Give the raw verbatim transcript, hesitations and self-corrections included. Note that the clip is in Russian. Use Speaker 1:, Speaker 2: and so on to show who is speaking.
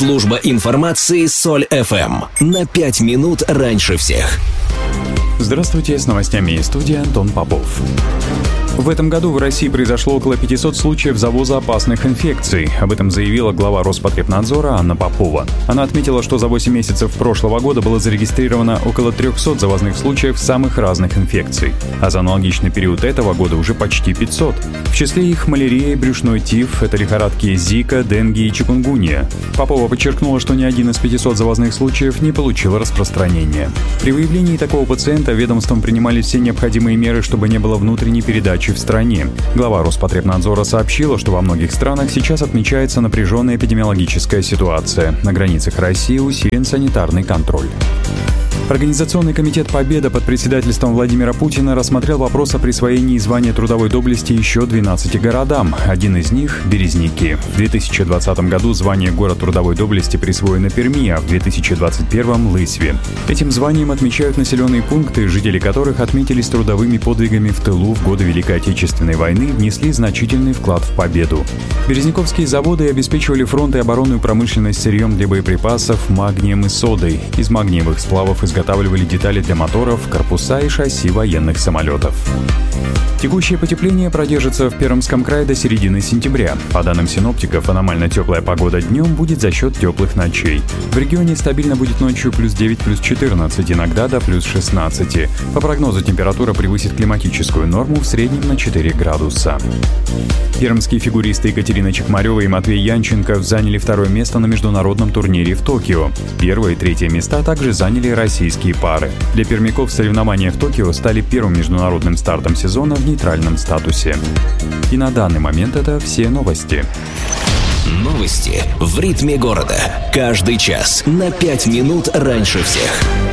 Speaker 1: Служба информации Соль эф эм. На пять минут раньше всех.
Speaker 2: Здравствуйте, с новостями из студии Антон Попов. В этом году в России произошло около пятисот случаев завоза опасных инфекций. Об этом заявила глава Роспотребнадзора Анна Попова. Она отметила, что за восемь месяцев прошлого года было зарегистрировано около трехсот завозных случаев самых разных инфекций. А за аналогичный период этого года уже почти пятьсот. В числе их малярия, брюшной тиф, это лихорадки Зика, денgue и чикунгунья. Попова подчеркнула, что ни один из пятисот завозных случаев не получил распространения. При выявлении такого пациента ведомством принимали все необходимые меры, чтобы не было внутренней передачи в стране. Глава Роспотребнадзора сообщила, что во многих странах сейчас отмечается напряженная эпидемиологическая ситуация. На границах России усилен санитарный контроль. Организационный комитет «Победа» под председательством Владимира Путина рассмотрел вопрос о присвоении звания трудовой доблести еще двенадцати городам. Один из них – Березники. В две тысячи двадцатом году звание «Город трудовой доблести» присвоено Перми, а в две тысячи двадцать первом – Лысьве. Этим званием отмечают населенные пункты, жители которых отметились трудовыми подвигами в тылу в годы Великой Отечественной войны, внесли значительный вклад в победу. Березниковские заводы обеспечивали фронт и оборонную промышленность сырьем для боеприпасов, магнием и содой. Из магниевых сплавов изготавливали детали для моторов, корпуса и шасси военных самолетов. Текущее потепление продержится в Пермском крае до середины сентября. По данным синоптиков, аномально теплая погода днем будет за счет теплых ночей. В регионе стабильно будет ночью плюс девять, плюс четырнадцать, иногда до плюс шестнадцать. По прогнозу, температура превысит климатическую норму в среднем на четыре градуса. Пермские фигуристы Екатерина Чекмарева и Матвей Янченко заняли второе место на международном турнире в Токио. Первое и третье места также заняли российские пары. Для пермяков соревнования в Токио стали первым международным стартом сезона в нейтральном статусе. И на данный момент это все новости.
Speaker 1: Новости в ритме города. Каждый час на пять минут раньше всех.